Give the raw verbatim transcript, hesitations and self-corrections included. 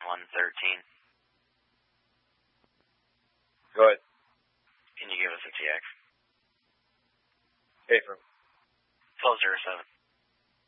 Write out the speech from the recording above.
one thirteen. Go ahead. Can you give us a T X? Hey, from twelve zero seven.